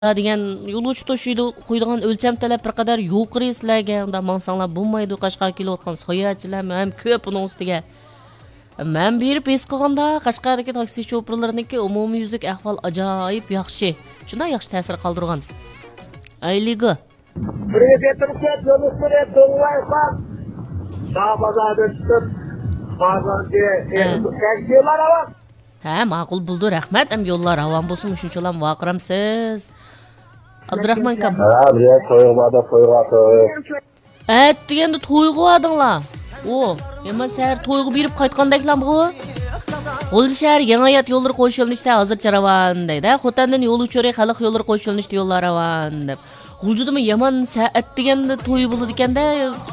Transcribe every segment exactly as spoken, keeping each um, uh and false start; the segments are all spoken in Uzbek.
degan yo'lovchi to'shiydi qo'ydigan o'lcham talab bir qadar yuqori sizlarga unda mansanglar bo'lmaydi Qashqar kelayotgan soyachilar ham ko'p uning ustiga. Men berib es qilganda Qashqardagi taksi shoferlariniki umumiy yuzlik ahvol ajoyib yaxshi. Shunday yaxshi ta'sir qoldirgan. Ayliga. Приветом всем, кто смотрит онлайн-фан. Sağ çıkıp bazıları tekstiler var. Ha, ma'qul bo'ldi, rahmat. Ham yo'llar ravon bo'lsin, shunchalar vaqiramsiz. Abdurahmon kam. Ha, bir to'yga to'yga. At deganda to'yga odinglar. O, yomon sahar to'yga berib qaytgandaklar bu. O'zi shahar yangi hayot yo'llari qo'shilishda hozircha ravon deydi. Xotandan yo'l uchori xalq yo'llari qo'shilishda yo'llar ravon deb. G'uljudimi yomon saat deganda to'y bo'ladi ekanda.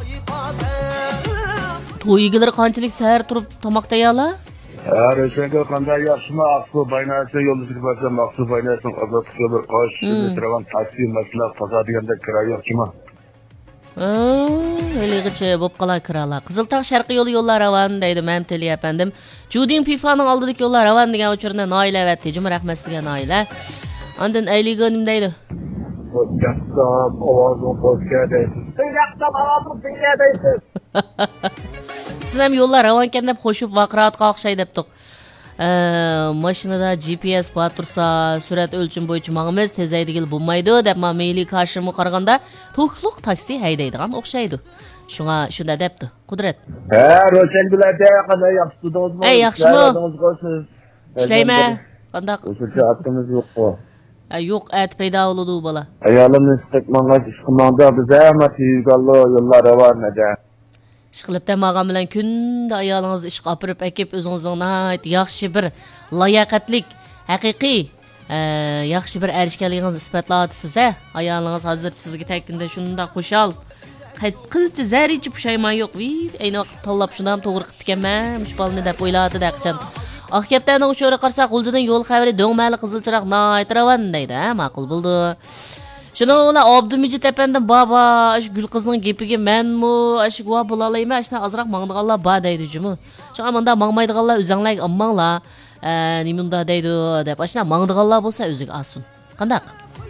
To'ygilar qanchalik sahar turib tomoq tayyorlar? Ha, resenga qanday yaxshimi, aqsu baynasi yo'lda chiqsa, maqsud baynasi azot yo'l qo'sh, travan taksi masala toza deganda kira yo'qmi? Ha, haligacha bo'p qolay kiralar. Qiziltog' sharqiy yo'l yo'llar ravon deydi Mamteli apandim. Juding Pifaning oldidagi yo'llar ravon degan uchurni Noila va Tejum rahmat sizga Noila. Ondan ayliga nim deydi. Podcast'tan ovozini qo'shga deysiz. Podcast'tan ovozini qo'shga deysiz. Siz ham yo'llar ravon ekan deb qo'shib vaqroatga o'xshay debdiq. Mashinada G P S bor tursa, surat o'lchim bo'yicha ma'miz tezaydigan bo'lmaydi deb ma'mili qarshimga qaraganda to'qliq taksi haydaydigan o'xshaydi. Shunga shunda debdi. Qudrat. Ha, ro'shan bilarda qanday yaxshidingizmi? Ey, yaxshimi? Ishlayma. Qandaq? O'sha haqqimiz yo'q-ku. Ha, yo'q, at paydo bo'ladi u bola. Ayolimni istakmanga ishqimanda biz ham tiygallo yo'llar ravon edi. Ishqilibda ma'g'am bilan kunda ayolingizni ishqa opirib akib o'zingizning nayt yaxshi bir layoqatlik, haqiqiy yaxshi bir erishganligingizni isbotlaysiz a. Ayolingiz hozir sizga takkinda shunda qo'shal. Qilchi zarichi pushaymon yo'q. Vi, ayni vaqt tanlab shunda ham to'g'ri qilib ekanman. Mushbalni deb o'yladi daqchan. Oqyapdan o'chori qarsak, G'uljidan yo'l xabari do'ngmali qizilchiroq nayt ravon deydi. Ma'qul bo'ldi. Şuna ola Abdumijit efendim baba aş gül kızının gepiga menmi aş guva bulalayma aşna azroq mangdiganlar bor deydi jumi. Şuna manda mangmaydiganlar o'zinglar ammanglar nimunda deydi deb aşna mangdiganlar bo'lsa o'ziga olsin. Qandaq?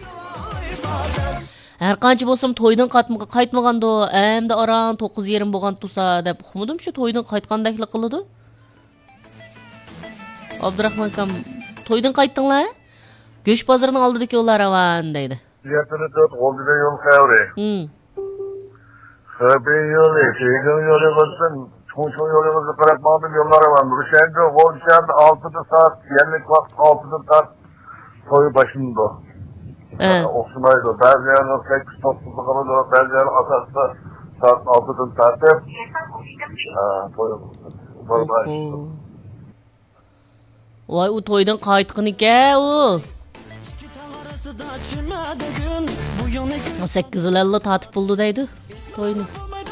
Har qancha bo'lsam to'ydan qaytmaganda endi aran to'qqiz yarim bo'lgan tursa deb uqmadim shu to'ydan qaytgandaklik qiladi. Abdurahmon kam to'ydan qaytdinglar? Go'sh bozorining oldidagi yo'llar ravon deydi. Fiyatını tut, G'uljida yo'l qayeri. Hmm. Xabey yo'li, Şeýgen yo'li bolsun, çoğu yo'limizni qarab ma'lum yo'llar var. O'shanda G'uljida oltida soat, yerlik vaqt oltida soat to'y başında. Ha. Oxşamaydı. Ba'zi yerler sakkiz to'qqizda qoladi, ba'zi yerler asasda soat oltidan tortib. Ha, to'y. Voy, u to'ydan qaytqan ekan u. sakkiz yıl elli tatip buldu deydi toyunu.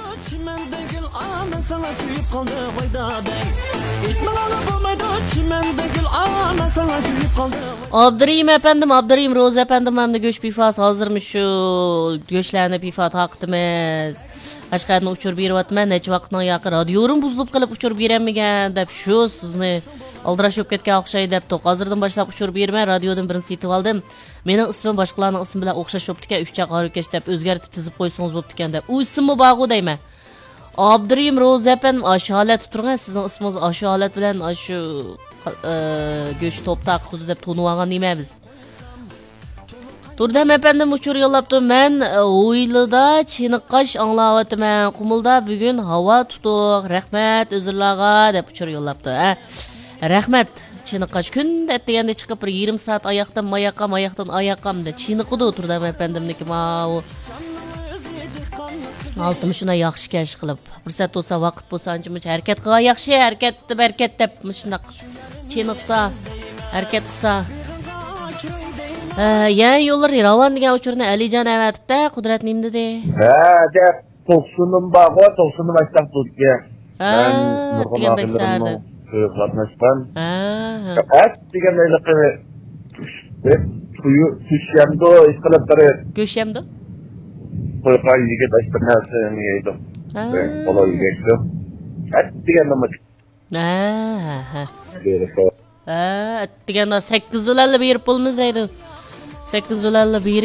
Abdurrahim efendim, Abdurrahim Roz efendim hem de göç pifas hazırmış şu göçlerine pifat haktımız. Aşkayatını uçur bir vatmen, neç vaktına yakın radyorum buzulup kalıp uçur bir emigen dep şu sizni aldırış öp ketken okşay dep toq. Hazırdan başlap uçur birme, radyodan birini sitip aldım. Mening ismim boshqalarning ismi bilan o'xshash bo'pti-ku, uchta qarorkesh deb o'zgartirib tizib qo'ysangiz bo'pti-kan deb. U ismni bog'u deyman. Abdurrahim Ro'zapan ashu holat turgan, sizning ismingiz ashu holat bilan ashu go'sht topda qutdi deb to'nib olgan nima biz. Turdam efendim uçur yollabdi. Men o'ylida chiniqqash anglayapman. Qumulda bugun havo tutuq. Rahmat o'zingizlarga deb uçur yollabdi. Ha. Rahmat. Çiniqqash kun deganda chiqib bir yarim soat oyoqdan mayoqqa, mayoqdan oyoqqamda chiniqdi o'tirdim efendimniki mau. Altim shuna yaxshi kash qilib, fursat bo'lsa, vaqt bo'lsa, ancha-muncha harakat qilgan yaxshi, harakatni barkat deb shunday chiniqsa, harakat qilsa. Yani yo'llar ravon degan uchurni Alijon avatibda, Qudrat nim dedi. Ha, deb to'qsonim bog'i, to'qsonim maktab tutga. Ha, degan beksardi. Qatnashgan. Ha. At degan nayliqni tuyu tushямdo isqilib turib. Go'shamdo? Qo'yqay yigit ashtir narsani yeydi. Ben bola yegdi. At degan nima? Ha, ha. Ha, deganda sakkiz dolarga berib bo'lmiz deydi. sakkiz yuz ellik bir